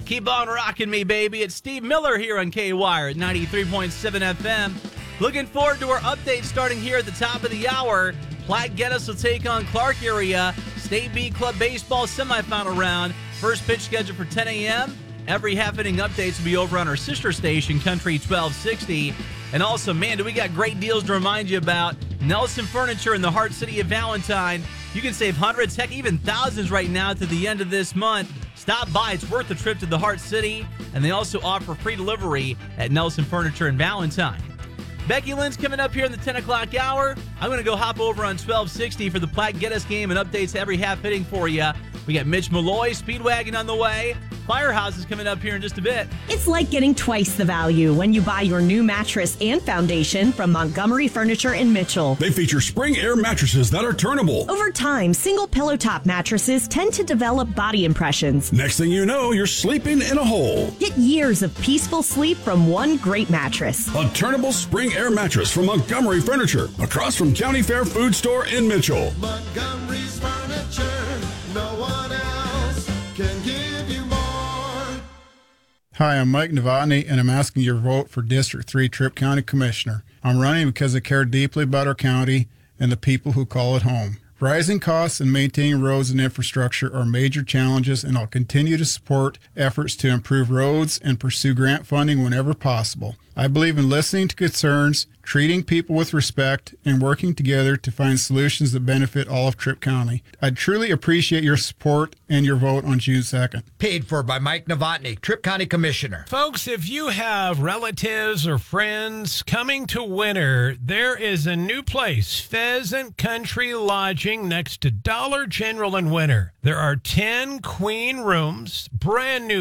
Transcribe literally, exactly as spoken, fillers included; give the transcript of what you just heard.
Keep on rocking me, baby. It's Steve Miller here on K-Wire at ninety-three point seven F M. Looking forward to our update starting here at the top of the hour. Platte Geddes will take on Clark area. State B Club Baseball semifinal round. First pitch scheduled for ten a.m. Every half-inning updates will be over on our sister station, Country twelve sixty. And also, man, do we got great deals to remind you about. Nelson Furniture in the heart city of Valentine. You can save hundreds, heck, even thousands right now to the end of this month. Stop by. It's worth the trip to the heart city. And they also offer free delivery at Nelson Furniture in Valentine. Becky Lynn's coming up here in the ten o'clock hour. I'm going to go hop over on twelve sixty for the Platte Geddes game and updates every half inning for you. We got Mitch Malloy, Speedwagon on the way. Firehouse is coming up here in just a bit. It's like getting twice the value when you buy your new mattress and foundation from Montgomery Furniture in Mitchell. They feature spring air mattresses that are turnable. Over time, single pillow top mattresses tend to develop body impressions. Next thing you know, you're sleeping in a hole. Get years of peaceful sleep from one great mattress. A turnable spring air mattress from Montgomery Furniture, across from County Fair Food Store in Mitchell. Montgomery's Furniture, no one else can give you more. Hi, I'm Mike Novotny, and I'm asking your vote for District three Tripp County Commissioner. I'm running because I care deeply about our county and the people who call it home. Rising costs and maintaining roads and infrastructure are major challenges, and I'll continue to support efforts to improve roads and pursue grant funding whenever possible. I believe in listening to concerns, treating people with respect, and working together to find solutions that benefit all of Tripp County. I'd truly appreciate your support and your vote on June second. Paid for by Mike Novotny, Tripp County Commissioner. Folks, if you have relatives or friends coming to winter, there is a new place, Pheasant Country Lodging, next to Dollar General in Winter. There are ten queen rooms, brand new